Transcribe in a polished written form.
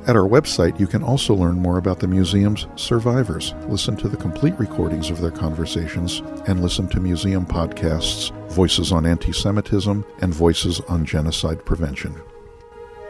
At our website, you can also learn more about the museum's survivors, listen to the complete recordings of their conversations, and listen to museum podcasts, Voices on Anti-Semitism and Voices on Genocide Prevention.